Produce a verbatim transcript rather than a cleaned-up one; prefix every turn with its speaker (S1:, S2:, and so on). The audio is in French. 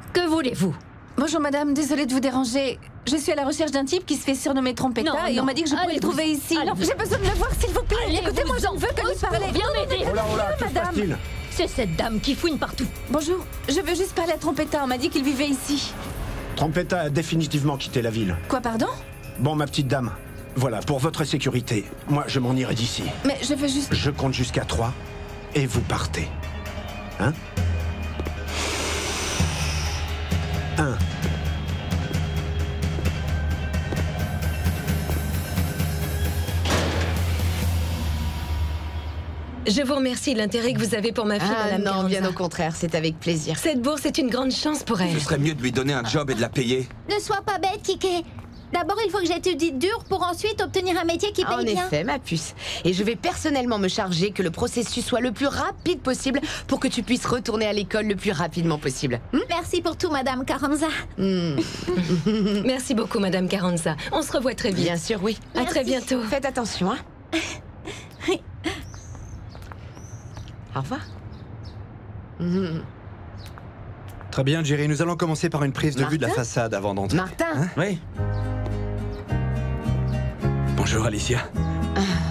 S1: Que voulez-vous?
S2: Bonjour madame, désolée de vous déranger. Je suis à la recherche d'un type qui se fait surnommer Trompetta
S1: Non,
S2: et
S1: non.
S2: on m'a dit que je pouvais
S1: Allez,
S2: le trouver
S1: vous-
S2: ici.
S1: allez,
S2: Non,
S1: vous-
S2: j'ai besoin de le voir, s'il vous plaît.
S1: Allez,
S2: Écoutez-moi,
S1: vous
S2: je
S1: en-
S2: ne veux que
S1: au
S2: lui parler.
S1: secours, viens
S2: Non, non,
S1: m'aider.
S2: non,
S3: Oh là, oh là,
S2: non,
S3: que se
S2: madame.
S3: passe-t-il?
S1: C'est cette dame qui fouine partout.
S2: Bonjour, je veux juste parler à Trompetta. On m'a dit qu'il vivait ici.
S3: Trompetta a définitivement quitté la ville.
S2: Quoi, pardon?
S3: Bon, ma petite dame, voilà, pour votre sécurité, moi, je m'en irai d'ici.
S2: Mais je veux juste...
S3: Je compte jusqu'à trois, et vous partez. Hein? Un.
S4: Je vous remercie de l'intérêt que vous avez pour ma fille,
S5: Ah
S4: Madame
S5: non,
S4: Carranza.
S5: bien au contraire, c'est avec plaisir.
S4: Cette bourse est une grande chance pour elle.
S6: Ce serait mieux de lui donner un job et de la payer.
S7: Ne sois pas bête, Kike. D'abord, il faut que j'étudie dur pour ensuite obtenir un métier qui paye
S5: En
S7: bien.
S5: effet, ma puce. Et je vais personnellement me charger que le processus soit le plus rapide possible pour que tu puisses retourner à l'école le plus rapidement possible. Hmm?
S7: Merci pour tout, Madame Carranza.
S4: Merci beaucoup, Madame Carranza. On se revoit très vite.
S5: Bien sûr, oui.
S4: À très bientôt.
S5: Faites attention, hein. Au revoir. Mhm.
S8: Très bien, Jerry. Nous allons commencer par une prise de vue de la
S5: Martin
S8: façade avant d'entrer.
S5: Martin,
S8: Oui. Bonjour, Alicia.